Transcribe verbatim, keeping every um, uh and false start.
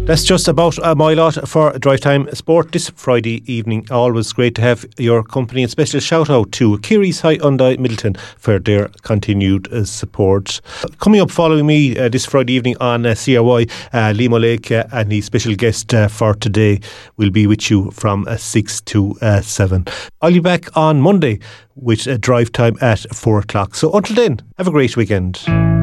That's just about uh, my lot for Drive Time Sport this Friday evening. Always great to have your company, and special shout out to Kerry's Hyundai Middleton for their continued uh, support. Coming up following me uh, this Friday evening on uh, C R Y, uh, Liam Lake uh, and his special guest uh, for today will be with you from uh, six to seven. I'll be back on Monday with uh, Drive Time at four o'clock. So until then, have a great weekend.